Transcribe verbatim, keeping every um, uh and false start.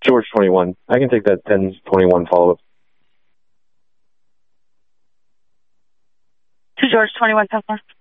George twenty-one. I can take that ten twenty-one follow-up. To George twenty-one, Tesla.